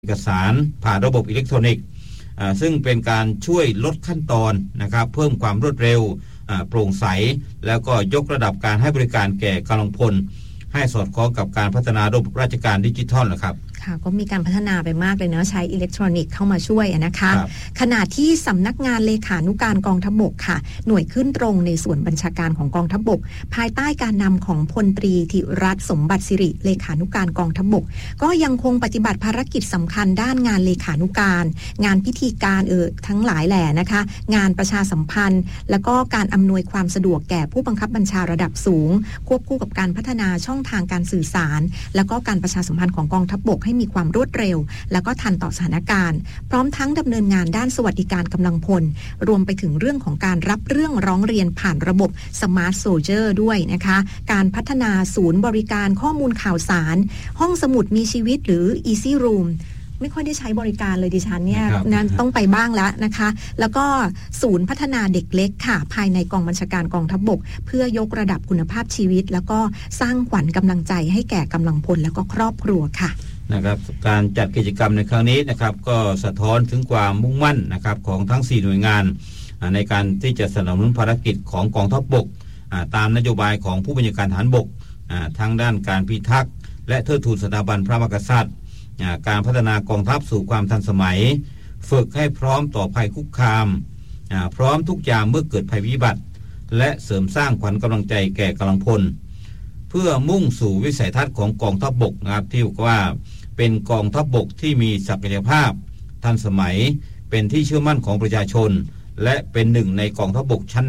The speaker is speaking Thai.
เอกสารผ่านระบบอิเล็กทรอนิกส์ซึ่งเป็นการช่วยลดขั้นตอนนะครับเพิ่มความรวดเร็วโปร่งใสแล้วก็ยกระดับการให้บริการแก่กำลังพลให้สอดคล้องกับการพัฒนาระบบราชการดิจิทัลนะครับค่ะก็มีการพัฒนาไปมากเลยเนาะใช้อิเล็กทรอนิกส์เข้ามาช่วยนะคะขณะที่สำนักงานเลขานุการกองทัพบกค่ะหน่วยขึ้นตรงในส่วนบัญชาการของกองทัพบกภายใต้การนำของพลตรีธิรัตน์สมบัติสิริเลขานุการกองทัพบกก็ยังคงปฏิบัติภารกิจสำคัญด้านงานเลขานุการงานพิธีการทั้งหลายแหล่นะคะงานประชาสัมพันธ์แล้วก็การอำนวยความสะดวกแก่ผู้บังคับบัญชาระดับสูงควบคู่กับการพัฒนาช่องทางการสื่อสารแล้วก็การประชาสัมพันธ์ของกองทัพบกให้มีความรวดเร็วแล้วก็ทันต่อสถานการณ์พร้อมทั้งดำเนินงานด้านสวัสดิการกำลังพลรวมไปถึงเรื่องของการรับเรื่องร้องเรียนผ่านระบบ Smart Soldier ด้วยนะคะการพัฒนาศูนย์บริการข้อมูลข่าวสารห้องสมุดมีชีวิตหรือ Easy Roomไม่ค่อยได้ใช้บริการเลยดิฉันเนี่ยนั้นต้องไปบ้างแล้วนะคะแล้วก็ศูนย์พัฒนาเด็กเล็กค่ะภายในกองบัญชาการกองทัพบกเพื่อยกระดับคุณภาพชีวิตแล้วก็สร้างขวัญกำลังใจให้แก่กำลังพลแล้วก็ครอบครัวค่ะนะครับการจัดกิจกรรมในครั้งนี้นะครับก็สะท้อนถึงความมุ่งมั่นนะครับของทั้ง4หน่วยงานในการที่จะสนับสนุนภารกิจของกองทัพบกตามนโยบายของผู้บัญชาการทหารบกทั้งด้านการพิทักษ์และเทิดทูนสถาบันพระมหากษัตริย์การพัฒนากองทัพสู่ความทันสมัยฝึกให้พร้อมต่อภัยคุกคามพร้อมทุกอย่างเมื่อเกิดภัยพิบัติและเสริมสร้างขวัญกำลังใจแก่กำลังพลเพื่อมุ่งสู่วิสัยทัศน์ของกองทัพบกนะครับที่ว่าเป็นกองทัพบกที่มีศักยภาพทันสมัยเป็นที่เชื่อมั่นของประชาชนและเป็นหนึ่งในกองทัพบกชั้น